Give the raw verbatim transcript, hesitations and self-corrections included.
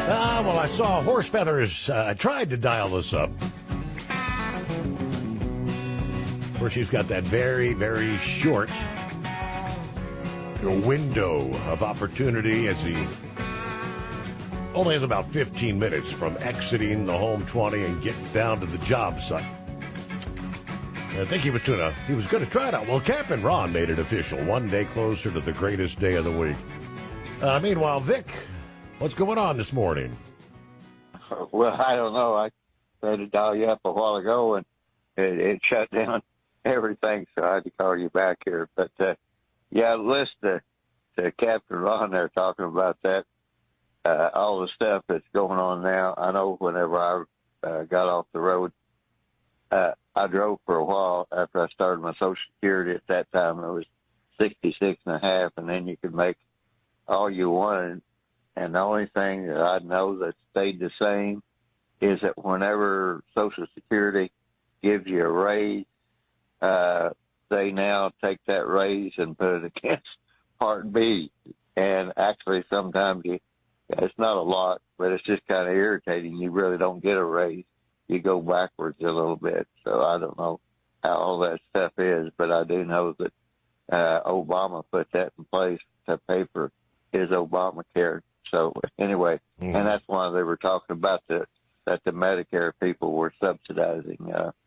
Ah, well, I saw Horse Feathers. Uh, I tried to dial this up. Of course, she's got that very, very short window of opportunity as he only has about fifteen minutes from exiting the home twenty and getting down to the job site. I think he was doing a, he was going to try it out. Well, Captain Ron made it official, one day closer to the greatest day of the week. Uh, meanwhile, Vic, what's going on this morning? Well, I don't know. I tried to dial you up a while ago, and it, it shut down everything, so I had to call you back here. But, uh, yeah, listen to, to Captain Ron there talking about that, uh, all the stuff that's going on now. I know whenever I uh, got off the road, uh, I drove for a while after I started my Social Security. At that time, it was sixty-six and a half, and then you could make all you wanted. And the only thing that I know that stayed the same is that whenever Social Security gives you a raise, uh, they now take that raise and put it against Part B. And actually, sometimes you, it's not a lot, but it's just kind of irritating. You really don't get a raise. You go backwards a little bit. So I don't know how all that stuff is, but I do know that uh, Obama put that in place to pay for his Obamacare. So anyway, mm. and that's why they were talking about the, that the Medicare people were subsidizing uh,